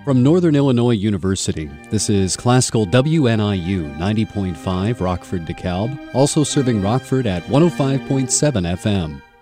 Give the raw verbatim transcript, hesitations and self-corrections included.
From Northern Illinois University, this is Classical W N I U ninety point five Rockford DeKalb, also serving Rockford at one oh five point seven F M.